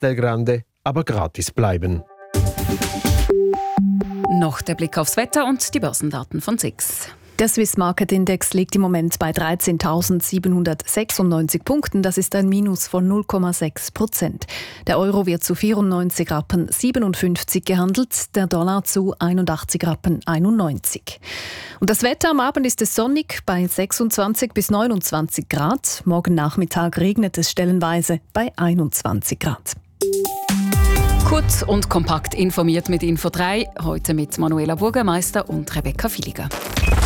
del Grande aber gratis bleiben. Noch der Blick aufs Wetter und die Börsendaten von SIX. Der Swiss Market Index liegt im Moment bei 13.796 Punkten. Das ist ein Minus von 0,6%. Der Euro wird zu 94,57 Rappen gehandelt, der Dollar zu 81,91 Rappen. Und das Wetter am Abend ist es sonnig bei 26 bis 29 Grad. Morgen Nachmittag regnet es stellenweise bei 21 Grad. Kurz und kompakt informiert mit Info 3. Heute mit Manuela Burgermeister und Rebecca Villiger.